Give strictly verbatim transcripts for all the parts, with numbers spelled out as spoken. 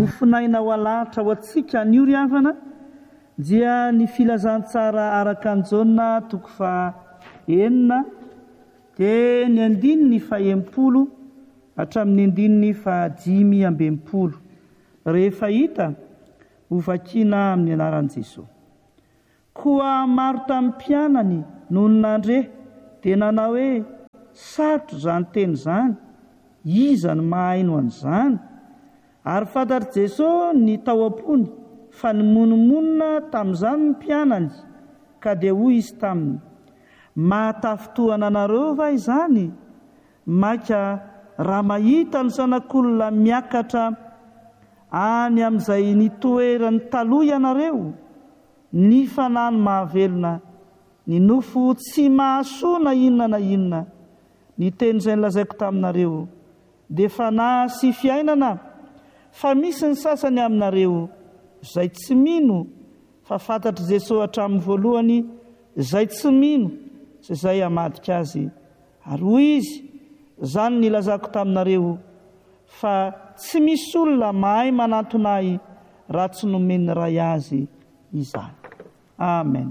nofinaina ho alahatra ho antsika anio ry havana dia ny filazantsara araka ny jaona toko fa enina dia ny andininy fa enimpolo hatramin'ny andininy fa dimy ambenimpolo rehefa hita ho vakiana amin'ny anaran'i Jesosy. Koa maro tamin'ny mpianany noho ny nandre dia nanao hoe sarotra izany teny izany, iza ny mahaino an'izany? Ary fantatr' Jesosy ny tao am-pony fa nimononmonina tamin'izany ny mpianany ka dia hoy izy taminy, mahatafotoana anareo va izany? Maika raha mahita ny zanak'olona miakatra any amin'izay nitoerany taloha ianareo, ny fanahy mahavelona, ny nofo tsy mahasoa na inona na inona, ny teny izay nilazaiko taminareo dia fanahy sy fiainana. Fa misy ny sasany aminareo izay tsy mino, fa fantatr' Jesosy hatramin'ny voalohany izay tsy mino sy izay hamadika azy. Ary hoy izy, izany nilazako taminareo, fa tsy misy olona mahay manantonay raha tsy nomeny ray azy izany. Amen.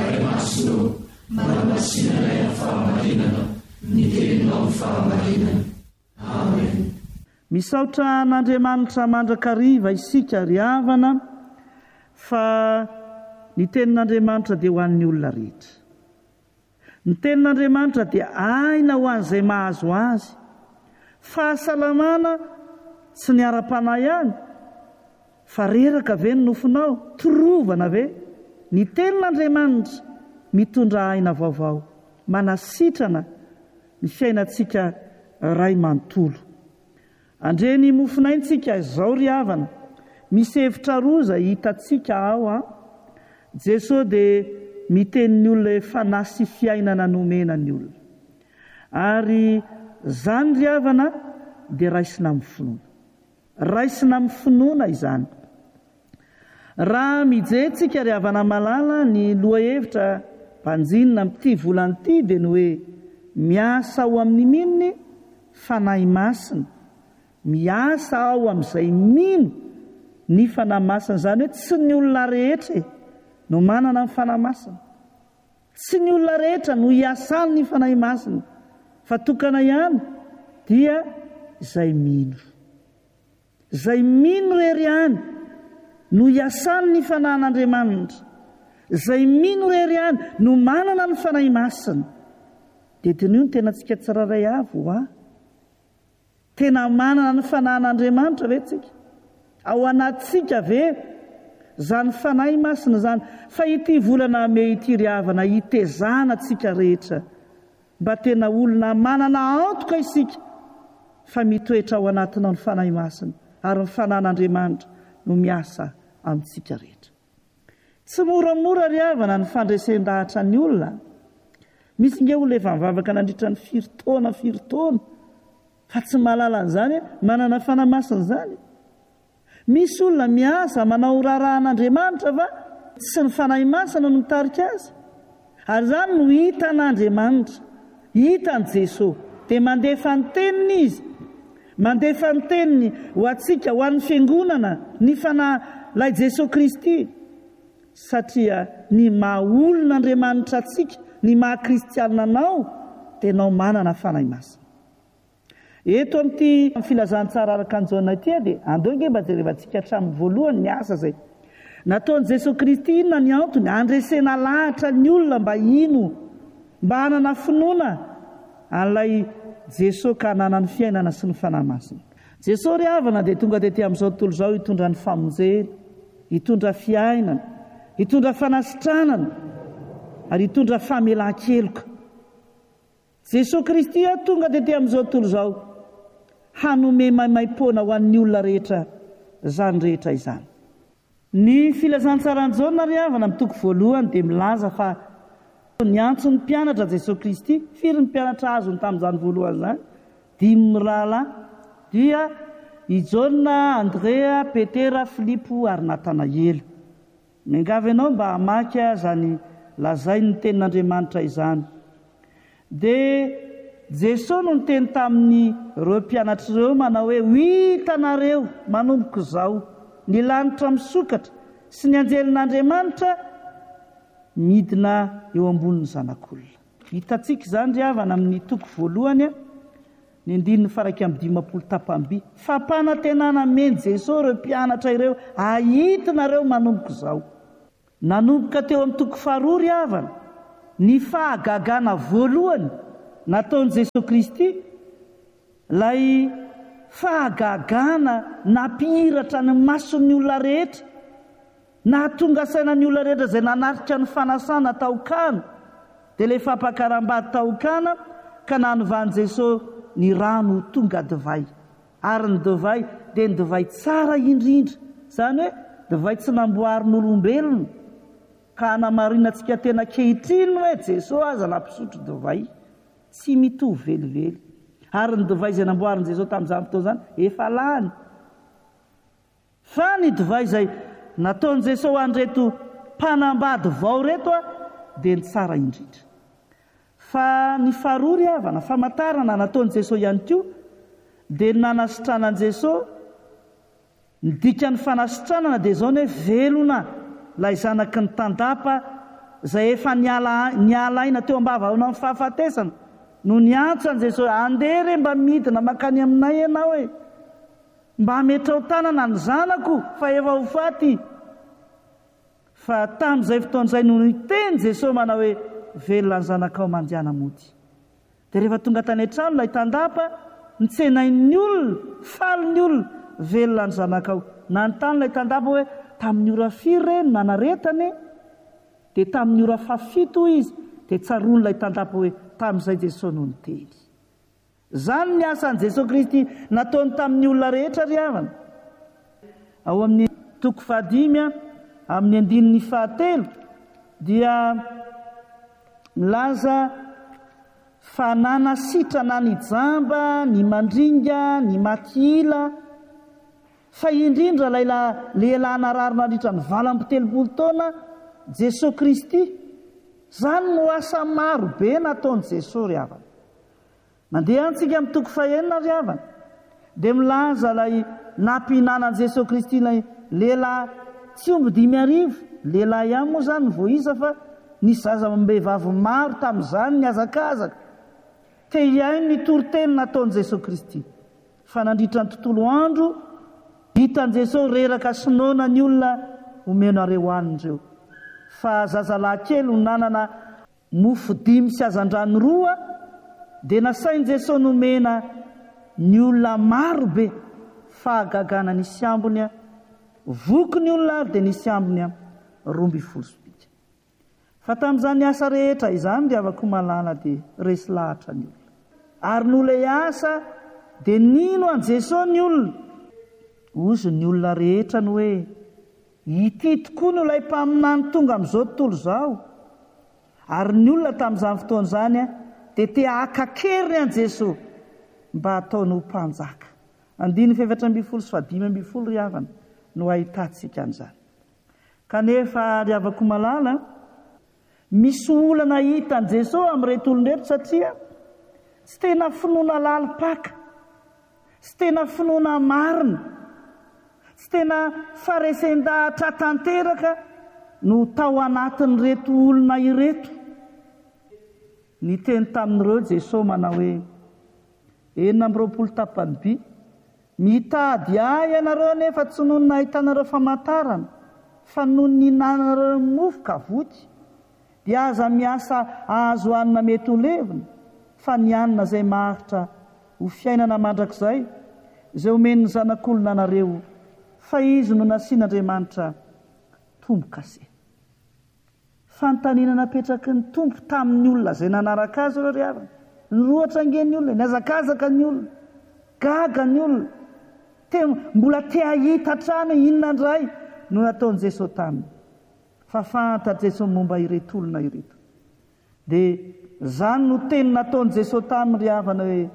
Amen. Misaotra n'Andriamanitra mandrakariva isika ry havana fa ny tenin'Andriamanitra dia ho an'ny olona rehetra. Ny tenin'Andriamanitra dia aina ho an'izay mahazo azy, fahasalamana sy ny ara-panahy ihany. Fa reraka ve ny nofonao? Torovana ve? Ny tenin'Andriamanitra mitondra aina vaovao, manasitrana ny fiainantsika ray manontolo. Andre ny mofinaintsika izao ry havana, misy hevitra roa izay hitantsika ao a. Jesosy dia miteny ny olona fanahy sy fiainana nomena ny olona. Ary izany ry havana dia raisina amin'ny finoana. Raisina amin'ny finoana izany. Raha mijentsika ry havana malala ny lohahevitra mpanjinina amin'ity volana ity dia ny hoe miasa ao amin'ny minony fanahy masina. Miasa ao amin'izay mino ny fanahy masina, izany hoe tsy ny olona rehetra no manana ny fanahy masina. Tsy ny olona rehetra no hiasany ny fanahy masina, fa tokana ihany dia izay mino. Izay mino rery ihany no hiasany ny fanahin'Andriamanitra. Izay mino rery ihany no manana ny fanahy masina. Dia tenio ny tena tsika tsiraray avy ho ah. Tena manana ny fanahin'Andriamanitra ve tsika? Ao anatsika ve izany fanahy masina izany? Fa ity volana me ity ry havana hitezana tsika rehetra mba tena olona manana antoka isika fa mitoetra ao anatina ny fanahy masina, ary ny fanahin'Andriamanitra no miasa amintsika rehetra. Tsy moramora ry havana ny fandresen-dahatra ny olona. Misy nge olona efa mivavaka nandritra ny firy taona firy taona fa tsy mahalala an'izany, manana fanahy masina izany. Misy olona miasa manao rarahan'Andriamanitra fa tsy ny fanahy masina no mitarika azy. Ary izany no hita n'Andriamanitra, hita ny Jesosy, dia mandefa ny teniny izy, mandefa ny teniny ho antsika, ho an'ny fiangonana, ny fanahilay Jesosy Kristy. Satria ny maha olon'Andriamanitra atsika, ny maha kristianina anao, dia nao manana fanahy masina. Eto amin'ity filazantsara araka ny jaona ity dia andeo nge mba jerevantsika hatramin'ny voalohany ny asa izay nataon'i Jesosy Kristy. Inona ny antony? Andresena lahatra ny olona mba ino, mba hanana finoana an'ilay Jesosy ka hanana ny fiainana sy ny fanahy masina. Jesosy ry havana dia tonga dia amin'izao tontolo izao hitondra ny famonjena, hitondra fiainana, hitondra fanasitranana, ary hitondra famelan-keloka. Jesosy Kristy tonga dia amin'izao tontolo izao hanome maimai-poana ho an'ny olona rehetra izany rehetra izany. Ny filazantsara ny jaona ry havana amin'ny toko voalohany dia milaza fa ny antson'ny mpianatra Jesosy Kristy, firy ny mpianatra azony tamin'izany voalohany izany? Dimy mirahalahy, dia i Jaona, Andrea, Petera, Filipo ary Natanaela. Miangavy ianao mba hamaky izany lazainy ny tenin'Andriamanitra izany. Dia Jesosy no niteny tamin'ny ireo mpianatra ireo manao hoe hitanareo manomboka izao ny lanitra misokatra sy ny anjelin'Andriamanitra midina eo ambonin'ny zanak'olona. Hitantsika izany ry havana amin'ny toko voalohany a ny andininy faraka amin'ny dimapolo tapamby. Fampanantenana meny Jesosy ireo mpianatra ireo ahitinareo manomboka izao. Nanomboka teo amin'ny toko faharoa ry havana ny fahagagana voalohany nataon'i Jesosy Kristy, lay fahagagana nampihiratra ny mason'ny olona rehetra, nahatonga sainan'ny olona rehetra izay nanaritra ny fanasana taokana, dia ilay fampakaram-bady taokana ka nanovany Jesosy ny rano tonga divay, ary ny divay dia ny divay tsara indrindra, izany hoe divay tsy namboarin'olombelona, ka hanamarinantsika tena kehitriny hoe Jesosy aza nampisotro divay, tsy mitovy velively. Ary ny divay izay namboarin'i Jesosy tamin'izany fotoana izany efa lany. Fa ny divay izay nataon'i Jesosy ho an'reto mpanambady vao reto a dia ny tsara indrindra. Fa ny faharoa ry havana, famantarana nataon'i Jesosy ihany koa dia nanasitranan'i Jesosy, ny dikan'ny fanasitranana dia izao ny hoe velona lay zanaky ny tandapa izay efa niala nialaina teo ambava ao amin'ny fahafatesana, no niantsany Jesosy, andeha re mba midina makany aminay ianao e, mba hametra ho tanana ny zanako fa efa ho faty. Fa tamin'izay fotoan'izay no niteny Jesosy manao hoe velona ny zanakao mandiana mody. Dia rehefa tonga tany an-trano ilay tandapa, nitsenain'ny olona, faliny olona, velona ny zanakao. Nanontany ilay tandapa hoe tamin'ny ora firy re no nanaretany? Dia tamin'ny ora fafito izy. Dia tsaroany ilay tandapa hoe tamin'izay Jesosy no niteny. Izany ny asan'i Jesosy Kristy nataony tamin'ny olona rehetra ry havana. Ao amin'ny toko fahadimy amin'ny andininy fahatelo dia milaza fa nanasitrana ny jamba, ny mandringa, ny makila, fa indrindra lay lehilahy narary nandritra ny valo amby telopolo taona Jesosy Kristy. Izany no asa maro be nataon'i Jesosy ry havana. Mandeha antsika amin'ny toko fahaenina ry havana dia milaza lay nampihinanan'i Jesosy Kristy lay lehilahy tsy omby dimy arivo, lehilahy ihany moa izany vao isa fa nisy zazambehivavy maro tamin'izany niazakazaka. Te iainy ny toriteny nataon'i Jesosy Kristy. Fa nandritra ny tontolo andro hitan'i Jesosy reraka sinoana ny olona omenareo hanindreo. Fa zazalahy kely no nanana mofo dimy sy hazan-drano roa dia nasain'i Jesosy nomena ny olona maro be fahagagana nisy ambony a, voky ny olona ary dia nisy ambony a roa mby folo spika. Fa tamin'izany asa rehetra izany dia avako malala dia resy lahatra ny olona. Ary nolay asa dia nino an' Jesosy ny olona? Ozy ny olona rehetra no hoe ity tokoa no ilay mpaminany tonga amin'izao tontolo izao. Ary ny olona tamin'izany fotoan'izany a dia te hakakeriny an' Jesosy mba ataony ho mpanjaka. Andiny faefatra amby folo sy fadimy amby folo ry havana no ahitantsika an'izany. Kanefa ry havako malala, misy olana hitan'i Jesosy amin'ireto olon-dreto satria tsy tena finoana lalipaka, tsy tena finoana marina, tsy tena faresen-dahatra tanteraka no tao anatin'ireto olona ireto. Ny teny tamin'ireo Jesosy manao hoe enina amby roapolo tapany by, mitady ahy ianareo nefa tsy noho ny nahitanareo famantarana, fa noho ny nanareo mofo ka voky, dia aza miasa azo hanina mety ho levina, fa ny hanina izay maharitra ho fiainana mandrakizay, izay omen'ny zanak'olona anareo, fa izy no nasian'Andriamanitra tombo-kase. Fanontaniana napetraky ny tompo tamin'ny olona izay nanaraka azy ireo ry havana. Nirohatra ange ny olona, niazakazaka ny olona, gaga ny olona, te mbola te hahita hatrany inona indray no nataon'i Jesosy taminy. Fa fantatra Jesosy momba ireto olona ireto. Dia izany no teny nataon'i Jesosy taminy ry havana hoe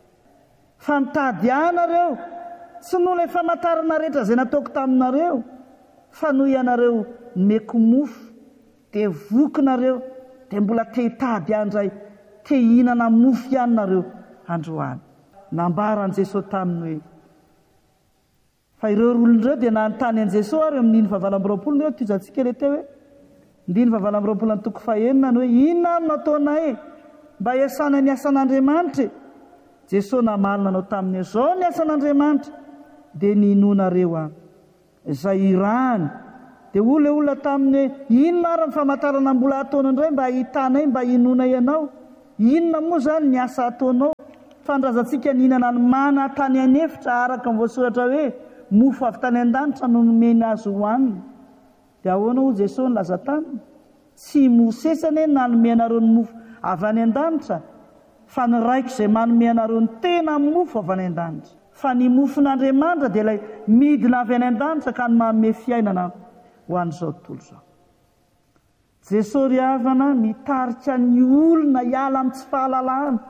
fa mitady ahy nareo, tsy noho ilay famantarana rehetra izay nataoko taminareo, fa noho ianareo meko mofo, dia voky nareo, dia mbola te hitady ahy indray, te hihinana mofo ihany nareo androany. Nambaran'i Jesosy taminy hoe fa fa ireo olonireo dia nanontany an Jesosy ary amin'ny dimy fahavalo amby roapolo ireo tijantsika le teo hoe dimy fahavalo amby roapolo ny toko fahaenina ny hoe inona no nataonay mba hiasana ny asan'Andriamanitra. Jesosy namaly nanao taminy zao ny asan'Andriamanitra dia ninonareo a izay irany. Dia ho le olona taminy inona ary ny famantarana mbola ataona indray mba hitanay mba hinona ianao. Inona moa zany ny asa ataonao? Fandrazantsika nihinana ny mana tany anefitra araka ny voasoratra hoe mofo avy tany an-danitra no nomeny azy hohanina. Dia ahoana ho Jesosy nilaza taminy? Tsy Mosesy nanome anareo ny mofo avy any an-danitra, fa ny raiko izay manome anareo ny tena mofo avy any an-danitra. Fa ny mofon'Andriamanitra dia ilay midina avy any an-danitra ka ny manome fiainana ho an'izao tontolo izao. Jesosy ry havana mitarika ny olona hiala amin'ny tsy fahalalahana.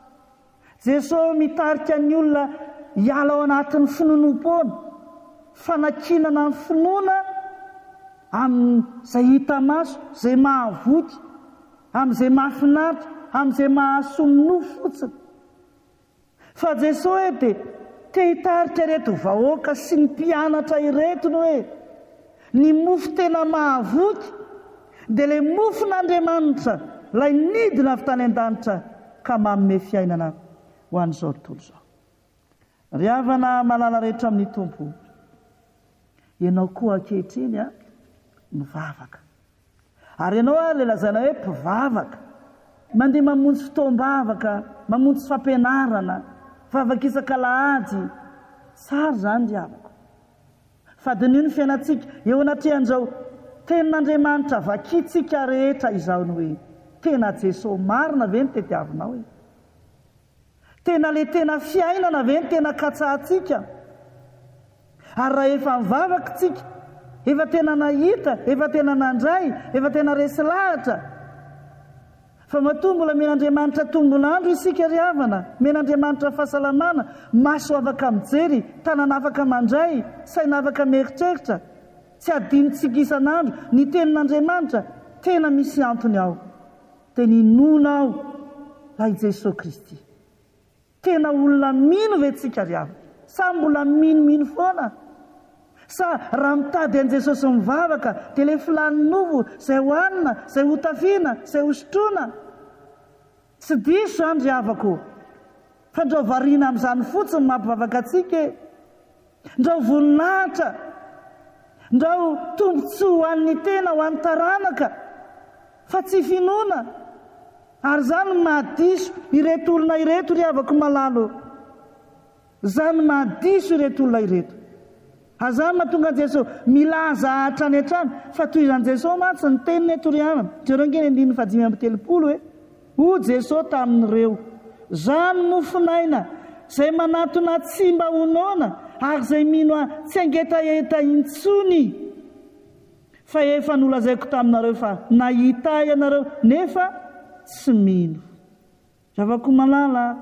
Jesosy mitarika ny olona hiala ao anatin'ny finonom-pona, fanakinana ny finoana amin'izay hita maso, izay mahavoky, amin'izay mahafinaritra, amin'izay mahasomy nofo fotsiny. Fa Jesosy dia te hitarika ireto vahoaka sy ny mpianatra ireto ny hoe ny mofo tena mahavoky dia ilay mofon'Andriamanitra ilay nidina avy tany an-danitra ka manome fiainana ho an'izao tontolo izao. Ry havana malala rehetra amin'ny tompo, ianao koa ankehitriny a mivavaka. Ary ianao a ilay lazaina hoe mpivavaka, mandeha mamonjy fotoam-bavaka, mamonjy fampianarana, vavaka isan-kalahady, tsara zany ry havako. Fa dia ny fiainantsika eo anatrehan'izao tenin'Andriamanitra vakitsika rehetra izao ny hoe tena Jesosy marina ve ny tetiavinao e? Tena le tena fiainana ve ny tena katsahantsika? Ary raha efa mivavaka tsika, efa tena nahita, efa tena nandray, efa tena resy lahatra, fa matoa mbola men'Andriamanitra tombon'andro isika ry havana, men'Andriamanitra fahasalamana, maso afaka mijery, tanana afaka mandray, saina afaka mieritreritra, tsy adinontsika isan'andro ny tenin'Andriamanitra, tena misy antony ao. Dia ninona ao lay Jesosy Kristy. Tena olona mino ve tsika ry havana? Sa mbola minomino foana? Sa raha mitady an Jesosy mivavaka dia le filany novo izay hohanina, izay hotafiana, izay hosotroana? Tsy diso zany ry havako, fa ndao variana amin'izany fotsiny mampivavaka antsika e. Ndao voninahitra, ndao tombontsoa ho an'ny tena, ho an'ny taranaka, fa tsy finoana. Ary zany mahadiso ireto olona ireto ry havako malalo. Zany mahadiso ireto olona ireto. Azany mahatonga Jesosy milaza hatrany hatrany, fa toy izany Jesosy mantsy ny teniny eto ry havana. Jereo ngeny andininy fahadimy amby telopolo hoe ho Jesosy tamin'ireo, zany mofonaina izay manatona tsy mba honona ary izay mino tsy angetaeta intsony, fa efa nolazaiko taminareo fa nahita ianareo nefa tsy mino. Zavako malala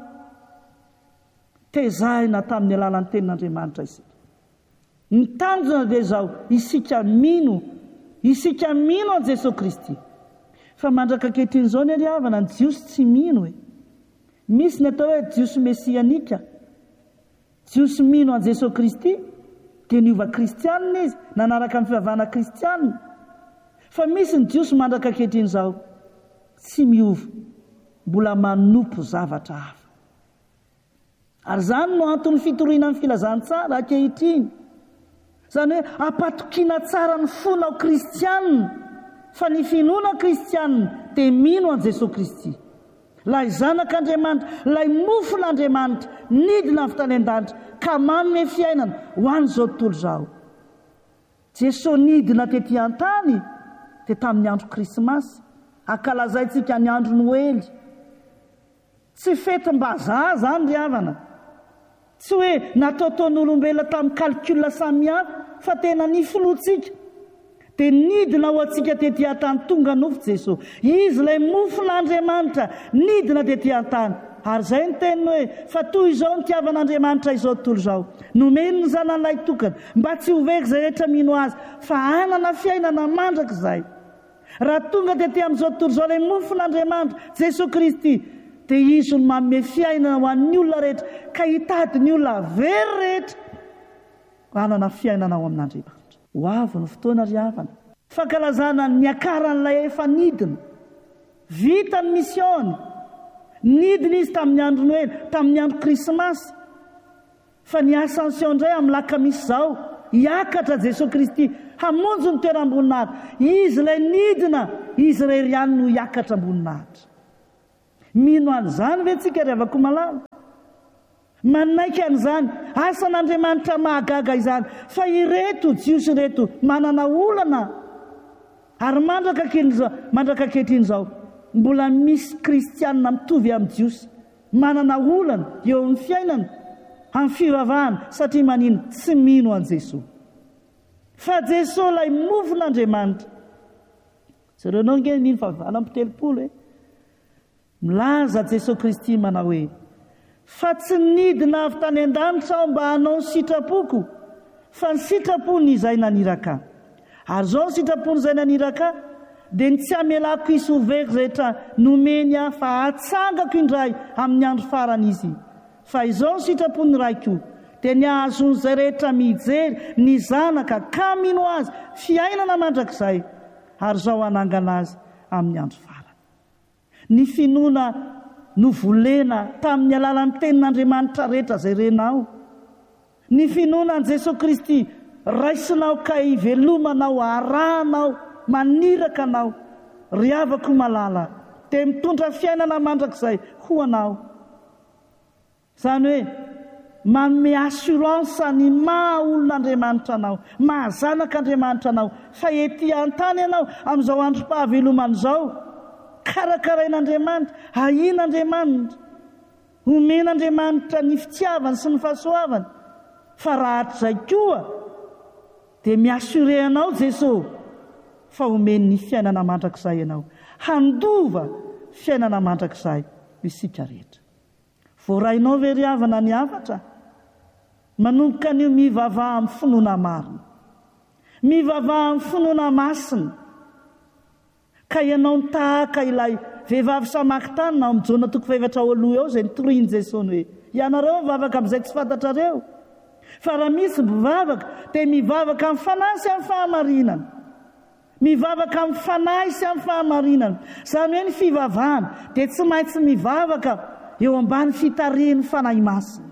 tezahina tamin'ny alalan'ny tenin'Andriamanitra isika. Ny tanjona dia izao, isika mino, isika mino an Jesosy Kristy. Fa mandraka ankehitriny izao ny ry havana ny jiosy tsy mino e. Misy ny atao hoe jiosy mesianika, jiosy mino an Jesosy Kristy dia niova kristianina izy, nanaraka amin'ny fivavahana kristianina. Fa misy ny jiosy mandraka ankehitriny izao tsy miova, mbola manompo zavatra hafa. Ary zany no antony fitoriana amin'ny filazantsara ankehitriny. Zany hoe apatokiana tsara ny fonao kristianina, fa ny finoana kristianina dia mino an Jesosy Kristy. Lay zanak'Andriamanitra, lay mofon'Andriamanitra, nidina avy tany an-danitra ka manome fiainana ho an'izao tontolo izao. Jesosy nidina tetỳ an-tany dia tamin'ny andro krismasy, ankalazaintsika ny andro Noely. Tsy fetim-bazaha zany ry havana. Tsy hoe nataotaon'olombelona tamin'ny calcul samihafa, fa tena ny filotsika. Dia nidina ho antsika tetỳ an-tany tonga nofo Jesosy. Izy ilay mofon'Andriamanitra nidina tetỳ an-tany. Ary izay ny teniny hoe fa toy izao ny tiavan'Andriamanitra izao tontolo izao, nomeny ny zanan'ilay tokana mba tsy ho veky izay rehetra mino azy, fa hanana fiainana mandraka izay. Raha tonga tetỳ amin'izao tontolo izao ilay mofon'Andriamanitra Jesosy Kristy, dia izy no manome fiainana ho an'ny olona rehetra, ka hitady ny olona very rehetra anana fiainana ao amin'Andriamanitra. Ho avy ny fotoana ry havana fankalazana ny akaran'ilay efa nidina, vita ny misiony, nidina izy tamin'ny andro Noely, tamin'ny andro Krismasy. Fa ny ascension indray amin'ny lakamisy izao, hiakatra Jesosy Kristy hamonjy ny toeram-boninahitra. Izy ilay nidina, izy iray ihany no hiakatra amboninahitra. Mino an'izany ve tsika ry havako malala? Manaiky an'izany asan'Andriamanitra mahagaga izany, fa ireto jiosy ireto manana olana, ary mandraka kelin'izao, mandraka ankehitriny izao mbola misy kristianina mitovy amin'ny jiosy, manana olana eo amin'ny fiainana, amin'ny fivavahana, satria manino tsy mino an' Jesosy. Fa Jesosy ilay mofon'Andriamanitra. Zareo nao nge nino fa valo amby telopolo e milaza Jesosy Kristy manao hoe fa tsy nidina avy tany an-danitra aho mba hanao ny sitrapoko, fa ny sitrapony izay naniraka. Ary zao ny sitrapony izay naniraka dia ny tsy hamelako isovery rehetra nomeny aho, fa hatsangako indray amin'ny andro farany izy. Fa izao ny sitrapony raiko dia ny ahazon'izay rehetra mijery ny zanaka ka mino azy fiainana mandrakizay, ary zao hanangana azy amin'ny andro farany. Ny finoana no volena tamin'ny alalan'ny tenin'Andriamanitra rehetra izay renao. Ny finoana an' Jesosy Kristy raisinao ka hivelomanao, arahanao, maniraka anao. Ry havako malala dia mitondra fiainana mandrakizay ho anao. Izany hoe manome assurance ny maha olon'Andriamanitra anao, mahazanak'Andriamanitra anao, fa ety an-tany ianao amin'izao androm-pahavelomana izao. Karakarain'Andriamanitra, hahian'Andriamanitra, omen'Andriamanitra ny fitiavany sy ny fahasoavany. Fa raha hatrizay koa dia miasure anao Jesosy fa omeny ny fiainana mandrakizay ianao, handova fiainana mandrakizay isika rehetra. Voarainao ve ry havana ny hafatra? Manomboka an'io mivavaha amin'ny finoana marina, mivavaha amin'ny finoana masina, ka ianao ny tahaka ilay vehivavy Samaritana na amin'ny Jona toko faefatra ao aloha eo izay nitoriany Jesosy hoe ianareo mivavaka amin'izay tsy fantatrareo. Fa raha misy mivavaka dia mivavaka amin'ny fanahy sy amin'ny fahamarinana, mivavaka amin'ny fanahy sy amin'ny fahamarinana. Izany hoe ny fivavahana dia tsy maintsy mivavaka eo ambany fitarihan'ny fanahy masina.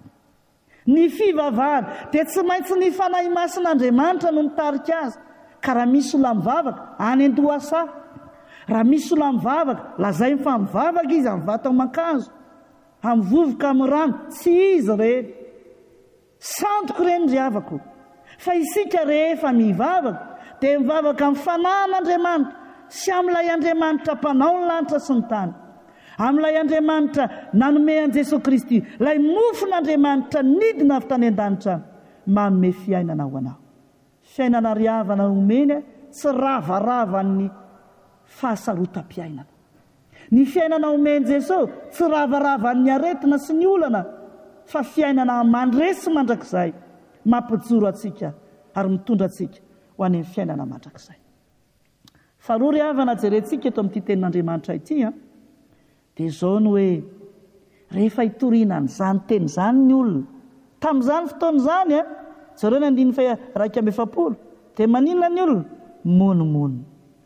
Ny fivavahana dia tsy maintsy ny fanahy masin'Andriamanitra no mitarika azy. Ka raha misy olona mivavaka any an-dohasa, raha misy olona mivavaka lazay fa mivavaka izy amin'ny vatan-mankazo, amin'ny vovoka amin'ny rano, tsy izy ireny. Santoko ireny ry havako. Fa isika rehefa mivavaka dia mivavaka amin'ny fanahin'Andriamanitra sy amin'ilay Andriamanitra mpanao ny lanitra sy ny tany, amin'ilay Andriamanitra nanome an' Jesosy Kristy, ilay mofon'Andriamanitra nidina avy tany an-danitra manome fiainana ho anao. Fiainana ry havana omeny tsy ravaravan'ny fahasarotam-piainana. Ny fiainana omeny Jesosy tsy ravaravan'ny aretina sy ny olana, fa fiainana mandresy mandrakizay mampijoro atsika ary mitondra atsika ho any amin'ny fiainana mandrakizay. Faharoa ry havana jerentsika eto amin'ity tenin'Andriamanitra ity a dia izao ny hoe rehefa hitoriana n'izany teny izany ny olona tamin'izany fotoana izany a zareo ny andiny fa raika amby efapolo dia maninona ny olona? Monimony,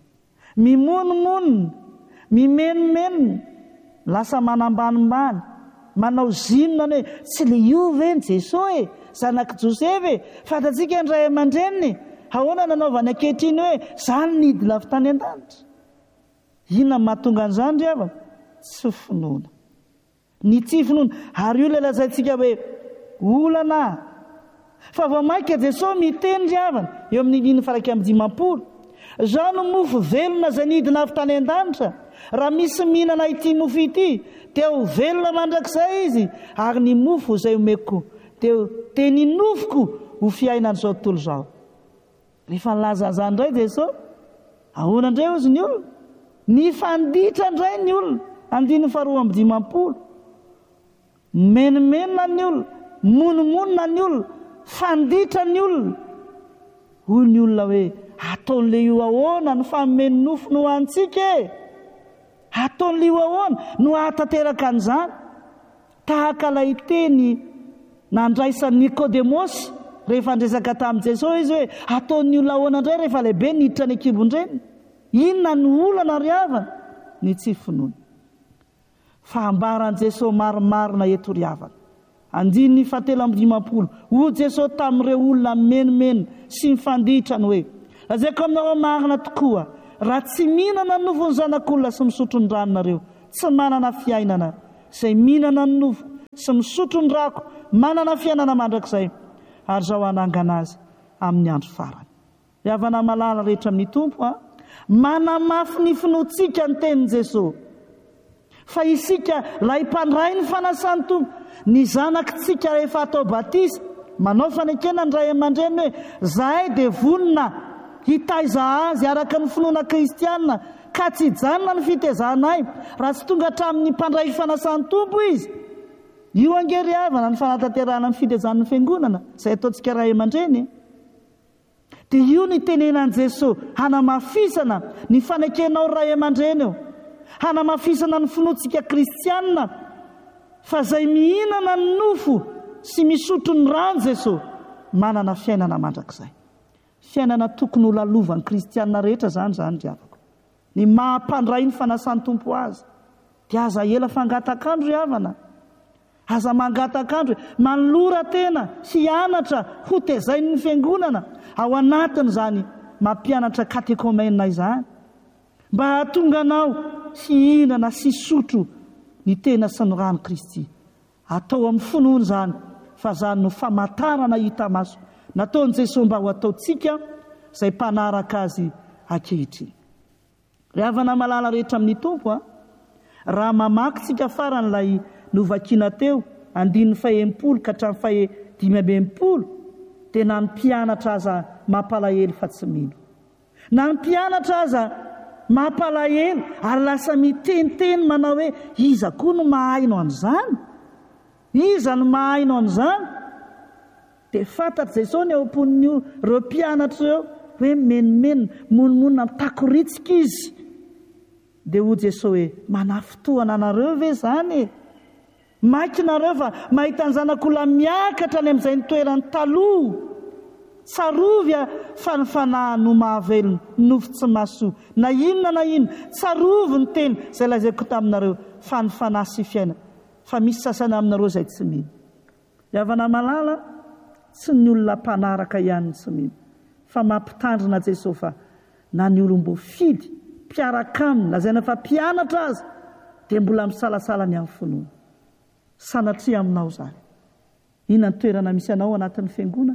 mimonimony, mimenomenona, lasa manambanimbany, manao zinona ny hoe tsy le io ve ny Jesosy e, zanak' Joseph e, fantatsika indray aman-dreniny, ahoana nanaovany ankehitriny hoe zany nidy lafy tany an-danitra. Inona mahatonga an'izany ry havana? Tsy finoana. Ny tsy finoana, ary io ilay lazaintsika hoe olana. Fa vao mainka Jesosy miteny ry havana eo amin'ny dimy faha iraika amby dimampolo, izao no mofo velona izay nidina avy tany an-danitra. Raha misy mihinana ity mofo ity dia ho velona mandrakizay izy, ary ny mofo izay omeko dia dia ny nofoko ho fiainan'izao tontolo izao. Rehefa nilaza an'izany indray Jesosy, ahoana indray ozy ny olona? Ny fanditra indray ny olona, andiny faharoa amby dimampolo. Menomenona ny olona, monomonona ny olona, fanditra ny olona. Hoy ny olona hoe ataon'le io ahoana ny fanomeny nofo no antsika e? Ataon'le io ahoana no ahatanteraka an'izany? Tahaka ilay teny nandraisan'i Nikodemosy rehefa ndresaka tamin'i Jesosy izy hoe ataon'ny olona ahoana indray rehefa lehibe niditra ny ekibon-dreny, inona ny olana ry havana? Ny tsy finoana. Fa ambaran'i Jesosy marimarina eto ry havana. Andiny fahatelo amby dimampolo, ho Jesosy tamin'ireo olona menimena sy mifanditrany hoe lazaiko aminareo marina tokoa, raha tsy mihinana ny nofo ny zanak'olona sy misotro ny ranonareo, tsy manana fiainana. Izay mihinana ny nofo sy misotro ny rako manana fiainana mandrakizay, ary zao hanangana azy amin'ny andro farany. Ry havana malala rehetra amin'ny tompo a, manamafy ny finoantsika ny tenin'i Jesosy. Fa isika lay mpandray ny fanasan'ny tompo, ny zanakitsika rehefa atao batisa, manao fanekena ny ray aman-dreny hoe zahay dia vonona hitaiza azy araka ny finoana kristianina, ka tsy hijanona ny fitezahanay raha tsy tonga hatramin'ny mpandray fanasan'ny tompo izy. Io angery havana ny fanatanterahana ny fitezan'ny fiangonana izay ataontsika ray aman-dreny. Dia io ny tenenan'i Jesosy, hanamafisana ny fanekenao ray aman-dreny eo, hanamafisana ny finoantsika kristianina. Fa izay mihinana ny nofo sy misotro ny rano Jesosy manana fiainana mandrakizay. Fiainana tokony ho lalovan'ny kristianina rehetra zany zany ry havako. Ny mahampandray ny fanasan'ny tompo azy dia aza ela fangatakandro ry havana, aza mangatakandro, manolora tena sy hianatra ho tezain'ny fiangonana ao anatin'izany mampianatra katekomena izany, mba hahatonga anao sy hihinana sy sotro ny tena sy ny rano Kristy. Atao amin'ny finoana zany, fa zany no famantarana hita maso nataon'i Jesosy mba ho ataontsika izay mpanaraka azy ankehitriny. Ry havana malala rehetra amin'ny tompo a, raha mamakitsika faran'ilay novakiana teo andin'ny fahempolo ka hatramin'ny fahe dimy amby enimpolo, dia na ny mpianatra aza mampalahelo fa tsy mino, na ny mpianatra aza mampalahelo ary lasa miteniteny manao hoe iza koa no mahaino an'izany, iza no mahaino an'izany. Dia fantatr' Jesosy ny ao am-poniny ireo mpianatra ireo hoe menimena monomonina mitakiritsika izy. Dia ho Jesosy hoe manafotoana anareo ve zany? Maikinareo fa mahita ny zanak'olona miakatra any amin'izay ny toerany taloha, tsarovy a fa ny fanahy no mahavelona, nofo tsy mahasoa, na inona na inona tsarovy ny teny izay lazaiko taminareo fa ny fanahy sy fiaina. Fa misy sasany aminareo izay tsy mino. Ry havana malala, tsy ny olona mpanaraka ihany tsy mino, fa mampitandrina Jesosy fa na ny olom-boafidy mpiaraka aminy, lazaina fa mpianatra azy, dia mbola misalasala ny amin'ny finoana. Sanatria aminao zany. Inona ny toerana misy anao anatin'ny fiangonana?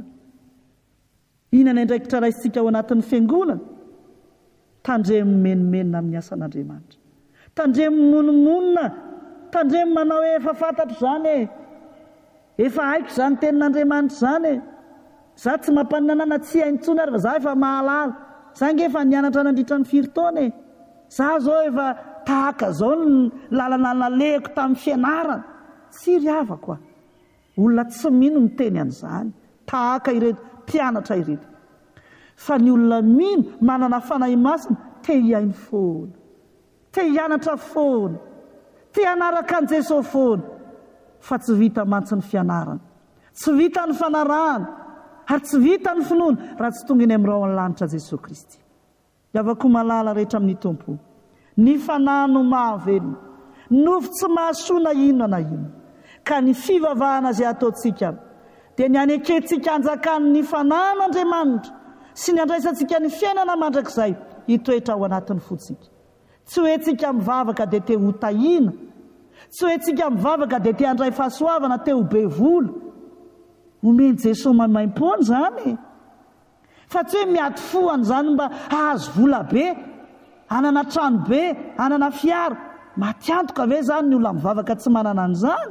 Inona ny andraikitra raisitsika ao anatin'ny fiangonana? Tandremo menimena amin'ny asan'Andriamanitra, tandremo monomonina, tandremo manao hoe efa fantatro zany e, efa haiko zany tenin'Andriamanitra zany e, za tsy mampananana tsy haintsony ary fa za efa mahalala, za nge efa nianatra nandritra ny firy taona e, za zao efa tahaka zao ny lalana nalehiko tamin'ny fianarana. Tsy ry havako a, olona tsy mino ny teny an'izany, tahaka ireto mpianatra ireto. Fa ny olona mino manana fanahy masina te hiaino foana, te hianatra foana, te hanaraka an' Jesosy foana. Fa tsy vita mantsy ny fianarana, tsy vita ny fanarahana, ary tsy vita ny finoana raha tsy tonga eny amin'irao ny lanitra Jesosy Kristy. Javako malala rehetra amin'ny tompo, ny fanahy no mahavelona, nofo tsy mahasoa na inona na inona, ka ny fivavahana izay ataontsika dia ny anekentsika anjakany ny fanan'Andriamanitra sy ny andraisantsika ny fiainana mandrakizay hitoetra ao anatin'ny fotsika. Tsy hoe tsika mivavaka dia te ho tahina, tsy hoe tsika mivavaka dia te handray fahasoavana, te ho be vola. Omeny Jesosy mamaim-pony zany, fa tsy hoe miady fohany zany mba ahazo vola be, hanana trano be, hanana fiara. Matiantoka ve zany ny olona mivavaka tsy manana an'izany?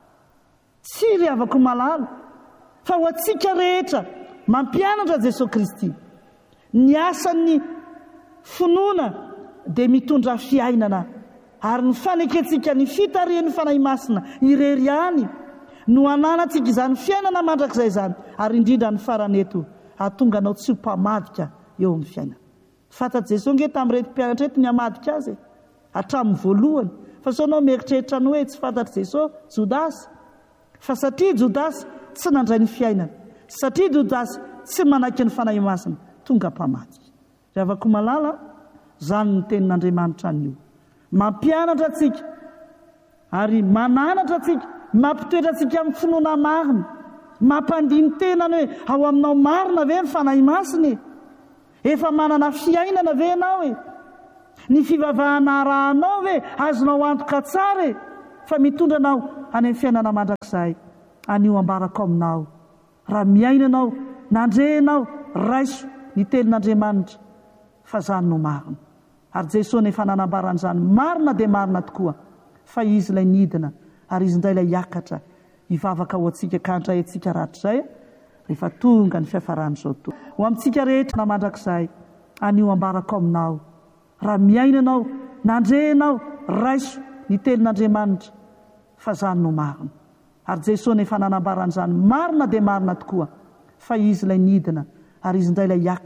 Tsy ry havako malala, fa ho antsika rehetra mampianatra Jesosy Kristy, ny asan'ny finoana dia mitondra fiainana, ary ny faneketsika ny fitarian'ny fanahy masina irery ihany no hananantsika izany fiainana mandrakizay zany, ary indrindra ny faraneto hahatonga anao tsy ho mpamadika eo amin'ny fiainana. Fantatr' Jesosy nge tamin'ireto mpianatra reto ny hamadika azy hatramin'ny voalohany, fa sao anao mieritreritra ny hoe tsy fantatr' Jesosy Jodasy, fa satria Jodasy tsy nandray ny fiainana, satria Jodasy tsy manaiky ny fanahy masina tonga mpamaty. Ravako malala zany ny tenin'Andriamanitra anio, mampianatra atsika ary mananatra atsika, mampitoetra atsika amin'ny finoana marina, mampandiny tenany hoe ao aminao marina ve ny fanahy masina, efa manana fiainana ve ianao e, ny fivavahana rahanao ve azonao antoka tsara e, fa mitondra anao any amin'ny fiainana mandrakizay. Anio ambarako aminao, raha miainanao nandrenao raiso ny tenin'Andriamanitra fa zany no marina. Ary Jesosy efa nanambaran'izany marina dia marina tokoa fa izy ilay nidina ary izy indray ilay hiakatra hivavaka ho antsika ka handray antsika rahatrizay rehefa tonga ny fiafaran'izao toa. Ho amintsika rehetra na mandrakizay, anio ambarako aminao, raha miainanao nandrenao raiso ny tenin'Andriamanitra fa zany no marina. Ary Jesosy efa nanambaran'izany marina dia marina tokoa fa izy ilay nidina ary izy indray ilay hiakatra